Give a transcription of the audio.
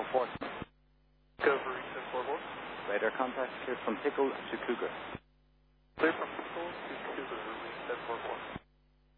Portsmouth. Go for 744. Radar contact clear from Pickle to Cougar. Clear from